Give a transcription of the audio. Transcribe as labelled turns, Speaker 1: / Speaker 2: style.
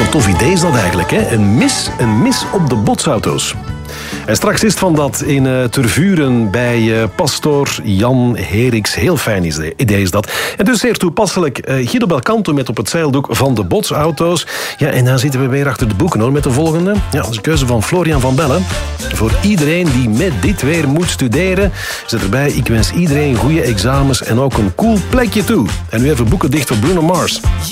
Speaker 1: tof idee is dat eigenlijk, hè? Een mis op de botsauto's. En straks is het van dat in Tervuren bij pastoor Jan Heriks. Heel fijn idee is dat. En dus zeer toepasselijk. Guido Belcanto met op het zeildoek van de botsauto's. Ja, en dan zitten we weer achter de boeken hoor, met de volgende. Ja, dat is een keuze van Florian van Bellen. Voor iedereen die met dit weer moet studeren, zit erbij: ik wens iedereen goede examens en ook een cool plekje toe. En nu even boeken dicht voor Bruno Mars.